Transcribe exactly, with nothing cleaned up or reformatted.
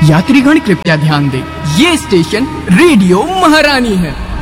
यात्रीगण कृपया ध्यान दें, ये स्टेशन रेडियो महारानी है।